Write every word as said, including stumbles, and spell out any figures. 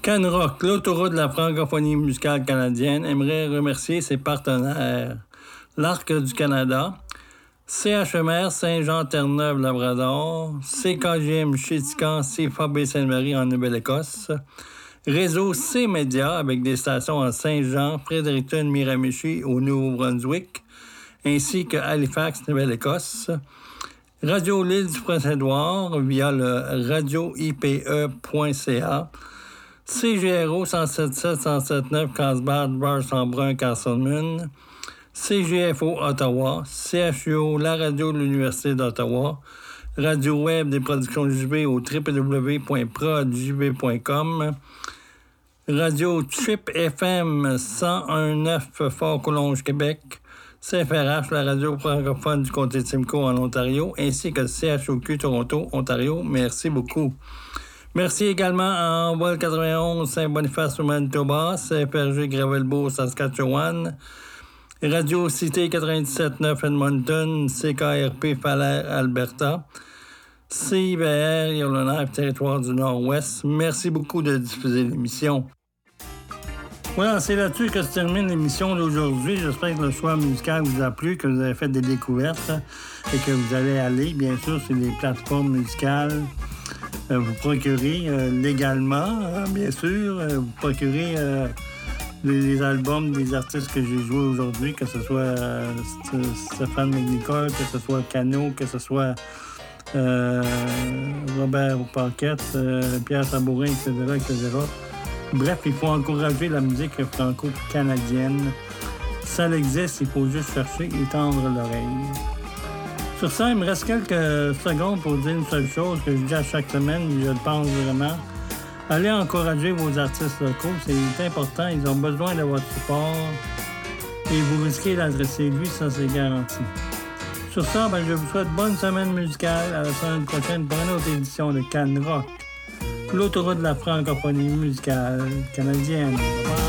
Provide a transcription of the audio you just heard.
Canrock, l'autoroute de la francophonie musicale canadienne, aimerait remercier ses partenaires. L'Arc du Canada, C H M R Saint-Jean-Terre-Neuve-Labrador, C K G M Chétican, C F A B Sainte-Marie en Nouvelle-Écosse, Réseau C-Média avec des stations en Saint-Jean, Fredericton, Miramichi au Nouveau-Brunswick, ainsi que Halifax, Nouvelle-Écosse, Radio L'Île du Prince-Édouard via le radio I P E point C A, C G R O cent sept sept, cent sept neuf, Carlsbad, Bar-Sambrun, Castleman, C G F O Ottawa, C H U O, la radio de l'Université d'Ottawa, Radio Web des productions J B au w w w point prod j b point com, Radio Trip F M cent un neuf Fort-Collonges, Québec, C F R H, la radio francophone du comté de Simcoe en Ontario, ainsi que C H O Q Toronto, Ontario. Merci beaucoup. Merci également à Envol quatre-vingt-onze Saint-Boniface au Manitoba, C F R G Gravelbourg, Saskatchewan, Radio Cité quatre-vingt-dix-sept neuf Edmonton, C K R P Falaire, Alberta, C I B R Yellowknife, territoire du Nord-Ouest. Merci beaucoup de diffuser l'émission. Voilà, c'est là-dessus que se termine l'émission d'aujourd'hui. J'espère que le choix musical vous a plu, que vous avez fait des découvertes et que vous allez aller, bien sûr, sur les plateformes musicales, euh, vous procurer euh, légalement, hein, bien sûr, euh, vous procurer euh, les, les albums des artistes que j'ai joués aujourd'hui, que ce soit euh, Stéphane McNicol, que ce soit Cano, que ce soit euh, Robert Paquette, euh, Pierre Sabourin, et cetera, et cetera. Bref, il faut encourager la musique franco-canadienne. Ça existe, il faut juste chercher et tendre l'oreille. Sur ça, il me reste quelques secondes pour dire une seule chose que je dis à chaque semaine, je le pense vraiment. Allez encourager vos artistes locaux, c'est important, ils ont besoin de votre support. Et vous risquez d'adresser lui, ça c'est garanti. Sur ça, ben, je vous souhaite bonne semaine musicale. À la semaine prochaine pour une autre édition de Canrock, l'autoroute de la francophonie musicale canadienne.